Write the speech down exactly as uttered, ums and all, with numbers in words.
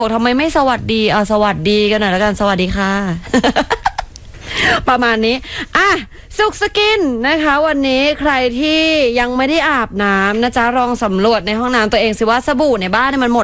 ทำไมไม่สวัสดีเอาสวัสดีกันหน่อยแล้วกันสวัสดีค่ะ ประมาณนี้อ่ะสุขสกินนะคะวันนี้ใครที่ยังไม่ได้อาบน้ำนะจ๊ะลองสำรวจในห้องน้ำตัวเองสิว่าสบู่ในบ้านเนี่ยมันหมด